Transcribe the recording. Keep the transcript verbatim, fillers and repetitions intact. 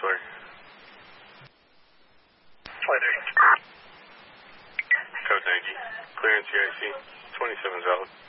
clear. Flight eight. Code ninety. Clearance C I C. twenty-seven valid.